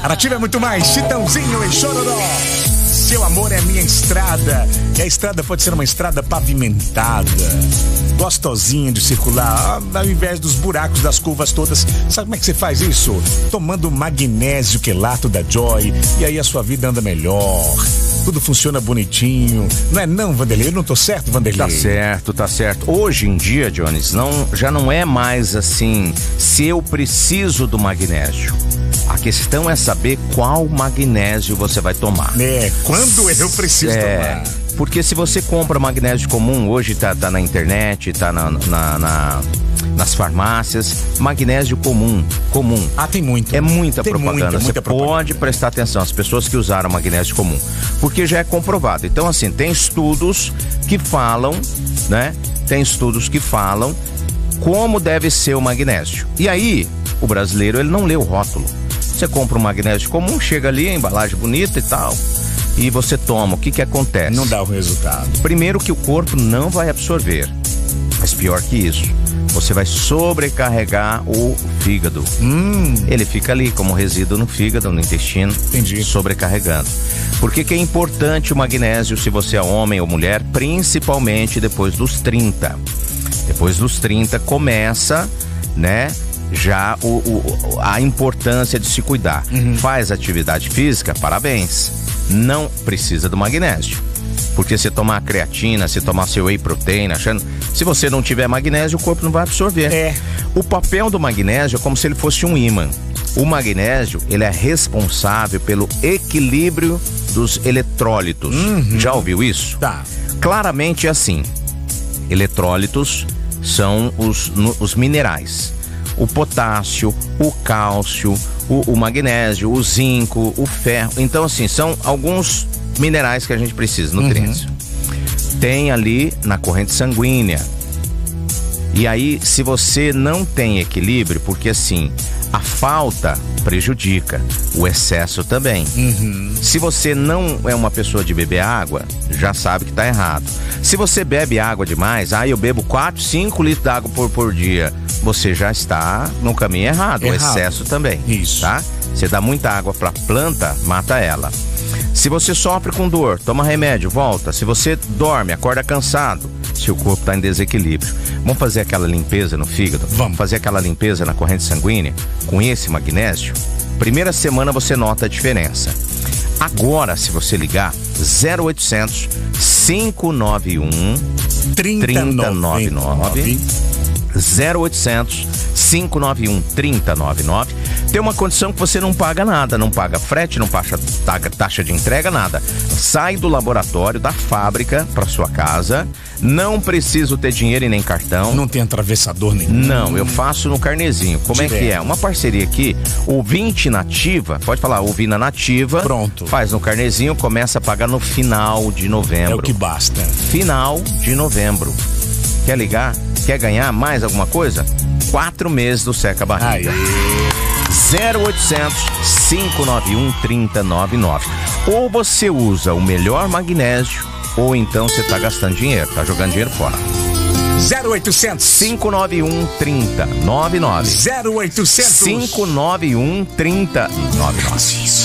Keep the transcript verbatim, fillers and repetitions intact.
A Nativa é muito mais, Chitãozinho e Chororó. Seu amor é minha estrada. E a estrada pode ser uma estrada pavimentada, gostosinha de circular, ao invés dos buracos das curvas todas. Sabe como é que você faz isso? Tomando magnésio quelato da Joy. E aí a sua vida anda melhor. Tudo funciona bonitinho. Não é não, Vanderlei? Eu não tô certo, Vanderlei? Tá certo, tá certo. Hoje em dia, Jones, não, já não é mais assim, se eu preciso do magnésio. A questão é saber qual magnésio você vai tomar. É, quando eu preciso é, tomar. Porque se você compra magnésio comum, hoje tá, tá na internet, tá na, na, na, nas farmácias, magnésio comum, comum. Ah, tem muito. É muita tem propaganda. Muita, muita você propaganda. Pode prestar atenção, as pessoas que usaram magnésio comum, porque já é comprovado. Então, assim, tem estudos que falam, né? Tem estudos que falam como deve ser o magnésio. E aí, o brasileiro, ele não lê o rótulo. Você compra um magnésio comum, chega ali, a embalagem bonita e tal, e você toma. O que que acontece? Não dá o resultado. Primeiro que o corpo não vai absorver, mas pior que isso, você vai sobrecarregar o fígado. Hum. Ele fica ali como resíduo no fígado, no intestino. Entendi. Sobrecarregando. Por que que é importante o magnésio se você é homem ou mulher, principalmente depois dos trinta? Depois dos trinta começa, né? Já o, o, a importância de se cuidar. Uhum. Faz atividade física, parabéns. Não precisa do magnésio. Porque se tomar a creatina, se tomar seu whey protein, achando, se você não tiver magnésio, o corpo não vai absorver. É. O papel do magnésio é como se ele fosse um ímã. O magnésio, ele é responsável pelo equilíbrio dos eletrólitos. Uhum. Já ouviu isso? Tá. Claramente é assim. Eletrólitos são os, os minerais. O potássio, o cálcio, o, o magnésio, o zinco, o ferro. Então, assim, são alguns minerais que a gente precisa, nutrientes. Uhum. Tem ali na corrente sanguínea. E aí, se você não tem equilíbrio, porque assim, a falta prejudica, o excesso também. Uhum. Se você não é uma pessoa de beber água, já sabe que tá errado. Se você bebe água demais, ah, eu bebo quatro, cinco litros de água por, por dia, você já está no caminho errado, errado. O excesso também. Isso. Tá? Você dá muita água pra planta, mata ela. Se você sofre com dor, toma remédio, volta. Se você dorme, acorda cansado, seu corpo está em desequilíbrio. Vamos fazer aquela limpeza no fígado? Vamos. Fazer aquela limpeza na corrente sanguínea com esse magnésio? Primeira semana você nota a diferença. Agora, se você ligar zero oitocentos, cinco nove um, três zero nove nove, zero oitocentos, cinco nove um, três zero nove nove, tem uma condição que você não paga nada, não paga frete, não paga taxa de entrega, nada. Sai do laboratório, da fábrica para sua casa, não preciso ter dinheiro e nem cartão. Não tem atravessador nenhum. Não, eu faço no carnezinho. Como Direto. É que é? Uma parceria aqui, ouvinte nativa, pode falar, ouvir na nativa. Pronto. Faz no carnezinho, começa a pagar no final de novembro. É o que basta. Final de novembro. Quer ligar? Quer ganhar mais alguma coisa? Quatro meses do Seca Barriga. zero oitocentos, cinco nove um, três zero nove nove. Ou você usa o melhor magnésio, ou então você tá gastando dinheiro, tá jogando dinheiro fora. zero oitocentos, cinco nove um, três zero nove nove. zero oitocentos, cinco nove um, três zero nove nove.